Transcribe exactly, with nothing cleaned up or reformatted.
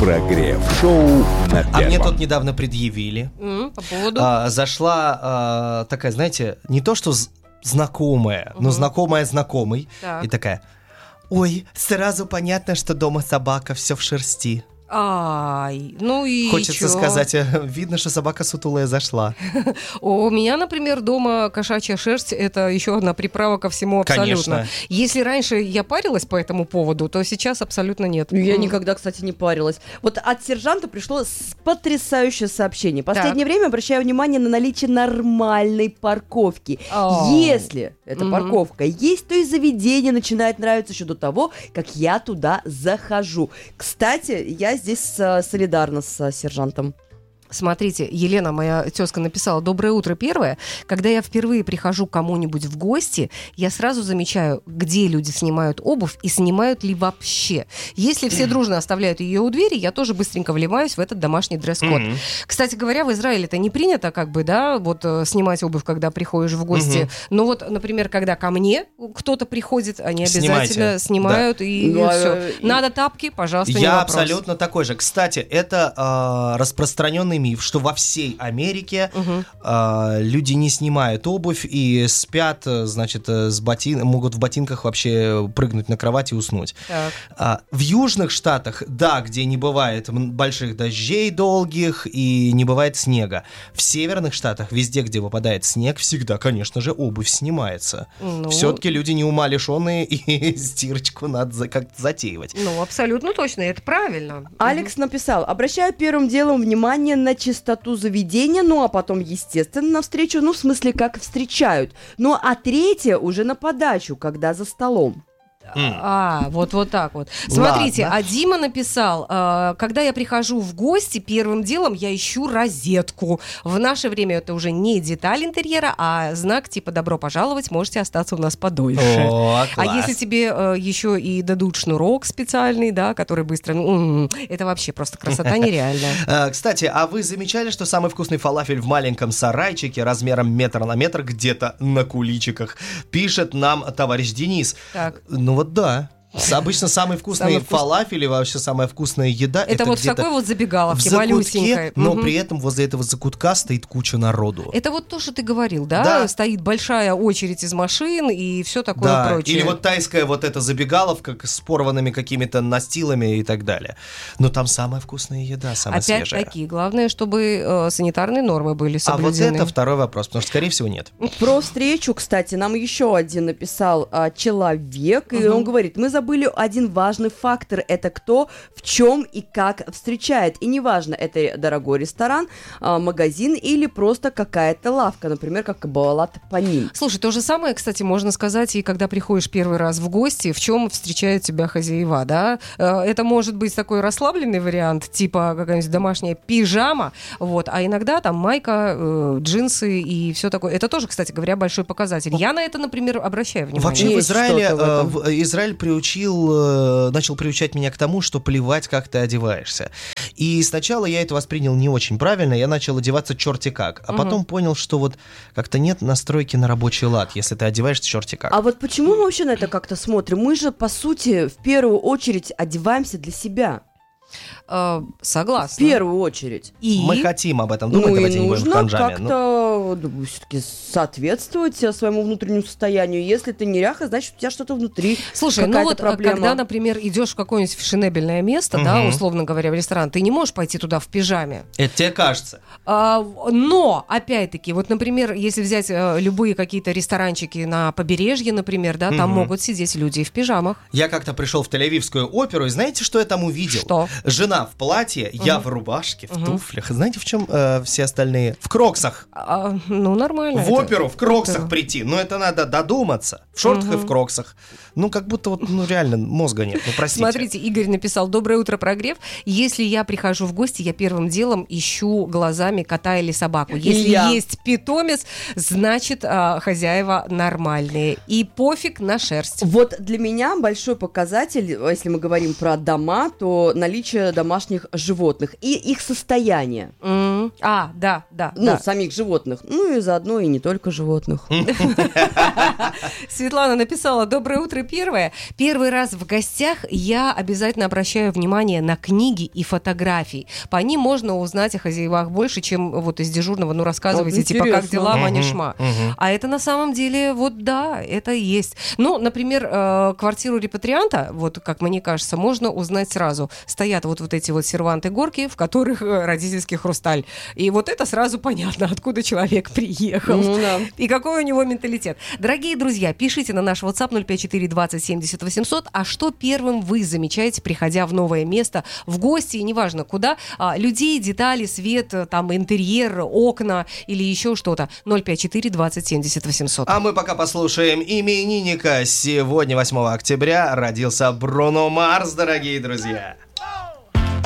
Прогрев шоу на Первом. А мне тут недавно предъявили. Mm, по поводу? А, зашла а, такая, знаете, не то что з- знакомая, uh-huh. но знакомая знакомой. Так. И такая: ой, сразу понятно, что дома собака, все в шерсти. Ай, ну и Хочется чё? сказать, видно, что собака сутулая зашла. У меня, например, дома кошачья шерсть — это еще одна приправа ко всему абсолютно. Конечно. Если раньше я парилась по этому поводу, то сейчас абсолютно нет. Я М. никогда, кстати, не парилась. Вот от сержанта пришло с- потрясающее сообщение. Последнее время обращаю внимание на наличие нормальной парковки. О. Если эта Мгм. парковка есть, то и заведение начинает нравиться еще до того, как я туда захожу. Кстати, я здесь э, солидарна с э, сержантом. Смотрите, Елена, моя тезка, написала: «Доброе утро, первое. Когда я впервые прихожу к кому-нибудь в гости, я сразу замечаю, где люди снимают обувь и снимают ли вообще. Если все дружно оставляют ее у двери, я тоже быстренько вливаюсь в этот домашний дресс-код». Мгм. Кстати говоря, в Израиле это не принято, как бы, да, вот э, снимать обувь, когда приходишь в гости. Мгм. Но вот, например, когда ко мне кто-то приходит, они Снимайте. обязательно снимают, и, Ну, а, все. э, и- Надо тапки, пожалуйста, не Я вопрос. абсолютно такой же. Кстати, это а, распространенный миф, что во всей Америке Мгм. а, люди не снимают обувь и спят, э, значит, э, с ботин... могут в ботинках вообще прыгнуть на кровать и уснуть. Так. А, в южных штатах, да, где не бывает м, больших дождей долгих и не бывает снега. В северных штатах, везде, где выпадает снег, всегда, конечно же, обувь снимается. Ну, Все-таки люди не ума лишенные, и стирочку надо за- как-то затеивать. ну, абсолютно точно, это правильно. Алекс написал: обращаю первым делом внимание на чистоту заведения, ну а потом, естественно, на встречу, ну в смысле, как встречают. Ну а третье уже на подачу, когда за столом. М. А, вот, вот так вот. Смотрите, Ладно. а Дима написал: э, когда я прихожу в гости, первым делом я ищу розетку. В наше время это уже не деталь интерьера, а знак типа «добро пожаловать, можете остаться у нас подольше». О, А класс. если тебе э, еще и дадут шнурок специальный, да, который быстро... м, это вообще просто красота нереальная. Э, Кстати, а вы замечали, что самый вкусный фалафель в маленьком сарайчике размером метр на метр где-то на куличиках? Пишет нам товарищ Денис. Так. Ну вот да. С- Обычно самый вкусный Самый вкус- фалафель и вообще самая вкусная еда Это, вот в где-то такой вот в забегаловке, закутке, малюсенькой. но Мгм. при этом возле этого закутка стоит куча народу. Это вот то, что ты говорил, да? Да. Стоит большая очередь из машин и все такое Да, прочее. или вот тайская вот эта забегаловка с порванными какими-то настилами и так далее. Но там самая вкусная еда, самая свежая. Опять-таки, главное, чтобы э, санитарные нормы были А вот соблюдены. это второй вопрос, потому что, скорее всего, нет. Про встречу, кстати, нам еще один написал а, человек, и Мгм. он говорит: мы забыли один важный фактор, это кто, в чем и как встречает. И неважно, это дорогой ресторан, а, магазин или просто какая-то лавка, например, как Каббалат Паним. Слушай, то же самое, кстати, можно сказать, и когда приходишь первый раз в гости, в чем встречают тебя хозяева, да? Э, Это может быть такой расслабленный вариант, типа какая-нибудь домашняя пижама, вот, а иногда там майка, э, джинсы и все такое. Это тоже, кстати говоря, большой показатель. Я на это, например, обращаю внимание. Вообще в Есть Израиле что-то в э, этом. в- Израиль приучил, э, начал приучать меня к тому, что плевать, как ты одеваешься. И сначала я это воспринял не очень правильно, я начал одеваться черти как, а Мгм. потом понял, что вот как-то нет настройки на рабочий лад, если ты одеваешься черти как. А вот почему мы вообще на это как-то смотрим? Мы же, по сути, в первую очередь одеваемся для себя. Э, В Согласна. первую очередь. И... Мы хотим об этом думать, Ну и давайте не будем нужно ханжами. Ну, как-то ну, все-таки соответствовать э, своему внутреннему состоянию. Если ты неряха, значит, у тебя что-то внутри. Слушай, ну какая-то вот, а, проблема. когда, например, идешь в какое-нибудь фешенебельное место, да, Мгм. условно говоря, в ресторан, ты не можешь пойти туда в пижаме. это тебе кажется. А, но, опять-таки, вот, например, если взять э, любые какие-то ресторанчики на побережье, например, да, там Мгм. могут сидеть люди в пижамах. Я как-то пришел в Тель-Авивскую оперу, и знаете, что я там увидел? Что? Жена в платье, я в рубашке, в туфлях. Знаете, в чем э, все остальные? В кроксах. А, ну, нормально. В это. оперу в кроксах это- прийти. Но это надо додуматься. В шортах и в кроксах. Ну, как будто вот, ну, реально, мозга нет. Ну, простите. Смотрите, Игорь написал: «Доброе утро, прогрев. Если я прихожу в гости, я первым делом ищу глазами кота или собаку. Если Я. есть питомец, значит, а, хозяева нормальные. И пофиг на шерсть». Вот для меня большой показатель, если мы говорим про дома, то наличие домашних животных и их состояние. М. А, да, да. Ну, да. самих животных. Ну и заодно и не только животных. Светлана написала: доброе утро, первое. Первый раз в гостях я обязательно обращаю внимание на книги и фотографии. По ним можно узнать о хозяевах больше, чем вот из дежурного, ну, рассказывайте, Вот типа, как интересно. дела, Мгм, Маня Шма. мгм. А это на самом деле, вот да, это есть. Ну, например, э, квартиру репатрианта, вот как мне кажется, можно узнать сразу. Стоят вот, вот эти вот серванты-горки, в которых э, родительский хрусталь. И вот это сразу понятно, откуда человек приехал. Ну да. И какой у него менталитет. Дорогие друзья, пишите на наш WhatsApp ноль пять четыре двадцать семьдесят восемьсот, а что первым вы замечаете, приходя в новое место, в гости, и неважно куда, а, людей, детали, свет, там, интерьер, окна или еще что-то. ноль пять четыре двадцать семьдесят восемьсот. А мы пока послушаем именинника. Сегодня, восьмого октября, родился Бруно Марс, дорогие друзья.